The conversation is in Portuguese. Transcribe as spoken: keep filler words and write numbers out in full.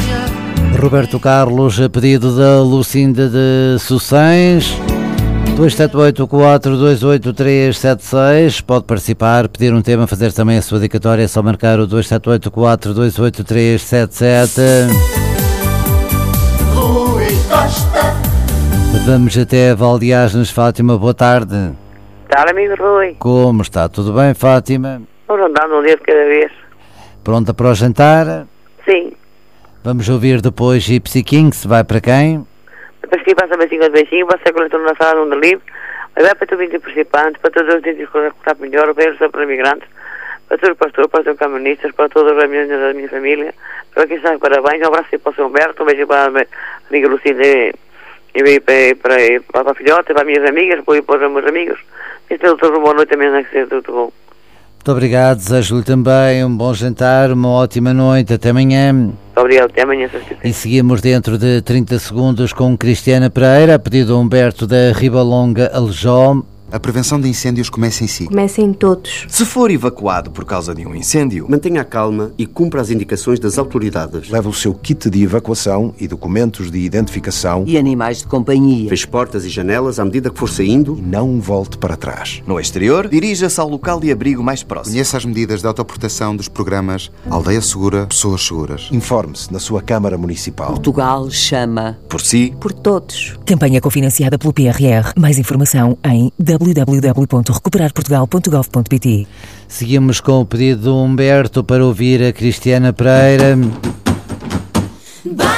Roberto Carlos, a pedido da Lucinda de Sucens. dois sete oito quatro dois oito três sete seis. Pode participar, pedir um tema, fazer também a sua dedicatória. É só marcar o dois sete oito quatro dois oito três sete sete. Rui Costa. Vamos até Valdeagens. Fátima, boa tarde. Tá, amigo Rui. Como está? Tudo bem, Fátima? Vamos andando um dia de cada vez. Pronta para o jantar? Sim. Vamos ouvir depois Gypsy Kings. Vai para quem? Depois que passa beijinho de beijinho, passa com o na sala onde livre. Vai para todos os participantes, para todos os índios que está melhor, para eles, para imigrantes, para todos os pastores, para todos os caministas, para todas as minhas da minha família. Para quem sabe, parabéns. Um abraço para o São Humberto, um beijo para a amiga Lucinda e para, para, para, para a filhota, para as minhas amigas, para, para os meus amigos. E todos uma boa noite também, que seja tudo bom. Muito obrigado, desejo-lhe também um bom jantar, uma ótima noite, até amanhã. Muito obrigado, até amanhã. E seguimos dentro de trinta segundos com Cristiana Pereira, a pedido de Humberto da Ribalonga Aljó. A prevenção de incêndios começa em si. Começa em todos. Se for evacuado por causa de um incêndio, mantenha a calma e cumpra as indicações das autoridades. Leve o seu kit de evacuação e documentos de identificação. E animais de companhia. Feche portas e janelas à medida que for saindo. E não volte para trás. No exterior, dirija-se ao local de abrigo mais próximo. Conheça as medidas de autoproteção dos programas Aldeia Segura, Pessoas Seguras. Informe-se na sua Câmara Municipal. Portugal chama por si, por todos. Campanha cofinanciada pelo P R R. Mais informação em w w w ponto recuperar portugal ponto gov ponto p t. Seguimos com o pedido de Humberto para ouvir a Cristiana Pereira.